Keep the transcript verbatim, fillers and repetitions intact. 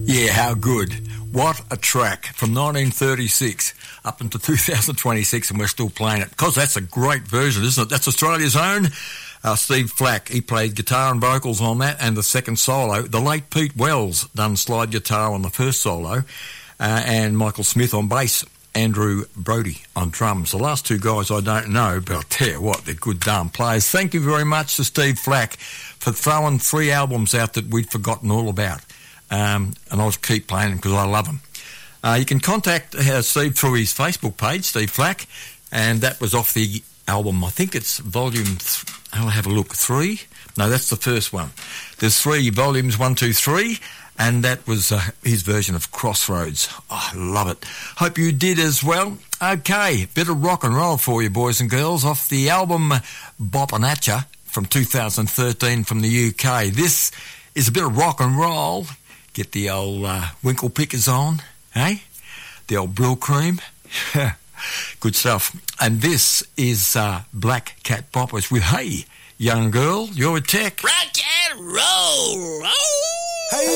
Yeah, how good. What a track from nineteen thirty-six up into two thousand twenty-six, and we're still playing it because that's a great version, isn't it? That's Australia's own uh, Steve Flack. He played guitar and vocals on that, and the second solo. The late Pete Wells done slide guitar on the first solo, uh, and Michael Smith on bass. Andrew Brody on drums. The last two guys I don't know, but I'll tell you what, they're good darn players. Thank you very much to Steve Flack for throwing three albums out that we'd forgotten all about. Um, and I'll just keep playing them because I love them. Uh, you can contact uh, Steve through his Facebook page, Steve Flack, and that was off the album. I think it's volume, th- I'll have a look, three? No, that's the first one. There's three volumes, one, two, three, and that was uh, his version of Crossroads. Oh, I love it. Hope you did as well. Okay, bit of rock and roll for you, boys and girls, off the album Boppin' At Ya from two thousand thirteen from the U K. This is a bit of rock and roll. Get the old uh, Winkle Pickers on, eh? The old Brill Cream. Good stuff. And this is uh, Black Cat Poppers with Hey, Young Girl, You're a Tech. Rock and roll. Oh. Hey.